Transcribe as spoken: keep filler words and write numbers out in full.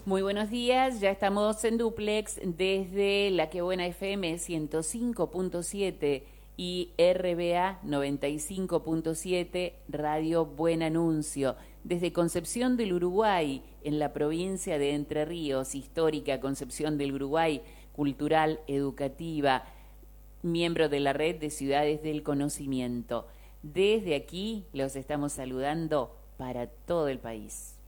Muy buenos días, ya estamos en duplex desde La Que Buena F M ciento cinco punto siete y R B A noventa y cinco punto siete, Radio Buen Anuncio, desde Concepción del Uruguay, en la provincia de Entre Ríos, histórica Concepción del Uruguay, cultural, educativa, miembro de la Red de Ciudades del Conocimiento. Desde aquí los estamos saludando para todo el país.